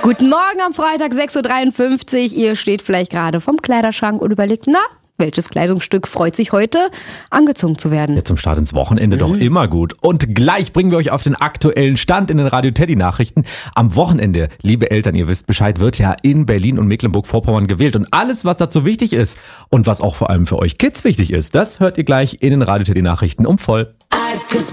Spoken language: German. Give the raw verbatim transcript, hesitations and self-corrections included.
Guten Morgen am Freitag, sechs Uhr dreiundfünfzig. Ihr steht vielleicht gerade vom Kleiderschrank und überlegt, na, welches Kleidungsstück freut sich heute, angezogen zu werden? Ja, zum Start ins Wochenende mhm. doch immer gut. Und gleich bringen wir euch auf den aktuellen Stand in den Radio Teddy Nachrichten. Am Wochenende, liebe Eltern, ihr wisst Bescheid, wird ja in Berlin und Mecklenburg-Vorpommern gewählt. Und alles, was dazu wichtig ist und was auch vor allem für euch Kids wichtig ist, das hört ihr gleich in den Radio Teddy Nachrichten um voll.